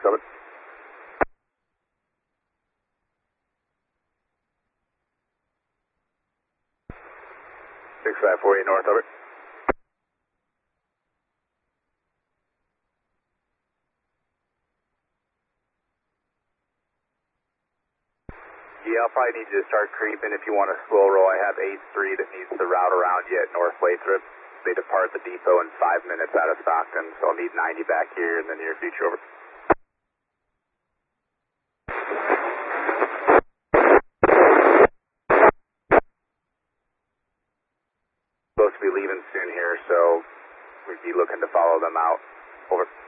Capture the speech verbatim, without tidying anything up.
over. six five four eight north, over. Yeah, I'll probably need you to start creeping if you want a slow roll. I have eight three that needs to route around you at North Lathrop. They depart the depot in five minutes out of Stockton, so I'll need ninety back here in the near future, over. Supposed to be leaving soon here, so we'd be looking to follow them out, over.